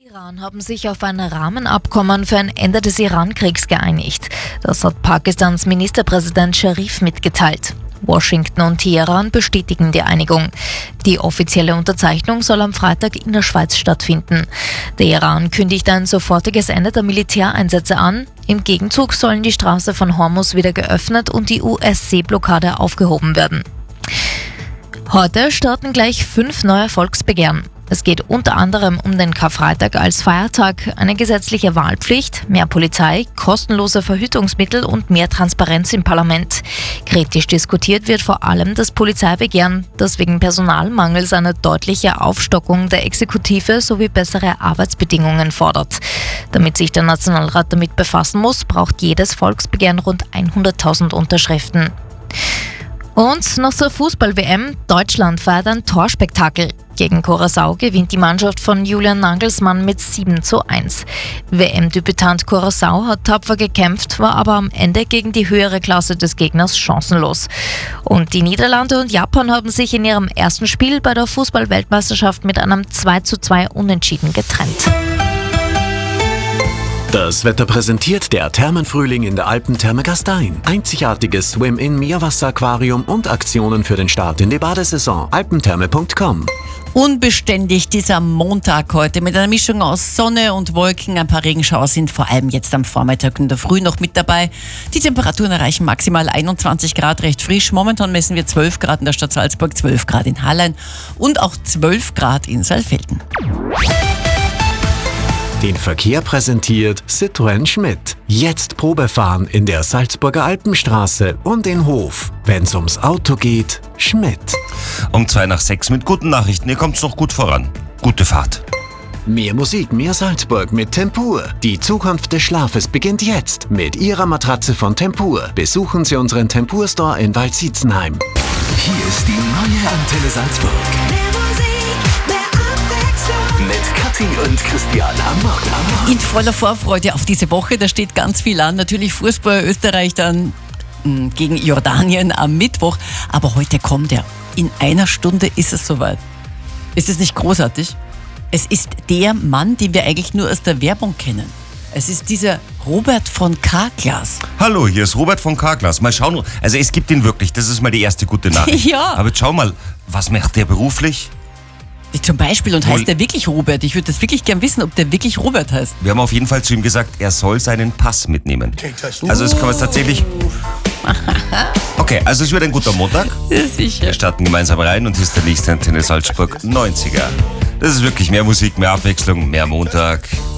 Iran haben sich auf ein Rahmenabkommen für ein Ende des Iran-Kriegs geeinigt. Das hat Pakistans Ministerpräsident Sharif mitgeteilt. Washington und Teheran bestätigen die Einigung. Die offizielle Unterzeichnung soll am Freitag in der Schweiz stattfinden. Der Iran kündigt ein sofortiges Ende der Militäreinsätze an. Im Gegenzug sollen die Straße von Hormuz wieder geöffnet und die US-Seeblockade aufgehoben werden. Heute starten gleich 5 neue Volksbegehren. Es geht unter anderem um den Karfreitag als Feiertag, eine gesetzliche Wahlpflicht, mehr Polizei, kostenlose Verhütungsmittel und mehr Transparenz im Parlament. Kritisch diskutiert wird vor allem das Polizeibegehren, das wegen Personalmangels eine deutliche Aufstockung der Exekutive sowie bessere Arbeitsbedingungen fordert. Damit sich der Nationalrat damit befassen muss, braucht jedes Volksbegehren rund 100.000 Unterschriften. Und noch zur Fußball-WM. Deutschland feiert ein Torspektakel. Gegen Curaçao gewinnt die Mannschaft von Julian Nagelsmann mit 7:1. WM-Debütant Curaçao hat tapfer gekämpft, war aber am Ende gegen die höhere Klasse des Gegners chancenlos. Und die Niederlande und Japan haben sich in ihrem ersten Spiel bei der Fußball-Weltmeisterschaft mit einem 2:2 Unentschieden getrennt. Das Wetter präsentiert der Thermenfrühling in der Alpentherme Gastein. Einzigartiges Swim-In-Meerwasseraquarium und Aktionen für den Start in die Badesaison. alpentherme.com. Unbeständig dieser Montag heute mit einer Mischung aus Sonne und Wolken. Ein paar Regenschauer sind vor allem jetzt am Vormittag und in der Früh noch mit dabei. Die Temperaturen erreichen maximal 21 Grad, recht frisch. Momentan messen wir 12 Grad in der Stadt Salzburg, 12 Grad in Hallein und auch 12 Grad in Saalfelden. Den Verkehr präsentiert Citroën Schmidt. Jetzt Probefahren in der Salzburger Alpenstraße und in Hof. Wenn's ums Auto geht, Schmidt. Um 5:02 mit guten Nachrichten. Ihr kommt's noch gut voran. Gute Fahrt. Mehr Musik, mehr Salzburg mit Tempur. Die Zukunft des Schlafes beginnt jetzt mit Ihrer Matratze von Tempur. Besuchen Sie unseren Tempur-Store in Waldsietzenheim. Hier ist die neue Antenne Salzburg. Mit Kathi und Christian am Morgen. In voller Vorfreude auf diese Woche, da steht ganz viel an. Natürlich Fußball Österreich dann gegen Jordanien am Mittwoch. Aber heute kommt er. In einer Stunde ist es soweit. Ist es nicht großartig? Es ist der Mann, den wir eigentlich nur aus der Werbung kennen. Es ist dieser Robert von Karglas. Hallo, hier ist Robert von Karglas. Mal schauen, also es gibt ihn wirklich. Das ist mal die erste gute Nachricht. Ja. Aber jetzt schau mal, was macht der beruflich? Zum Beispiel, und heißt der wirklich Robert? Ich würde das wirklich gern wissen, ob der wirklich Robert heißt. Wir haben auf jeden Fall zu ihm gesagt, er soll seinen Pass mitnehmen. Also es kann man tatsächlich... Okay, also es wird ein guter Montag. Ja, sicher. Wir starten gemeinsam rein und hier ist der nächste Antenne Salzburg 90er. Das ist wirklich mehr Musik, mehr Abwechslung, mehr Montag.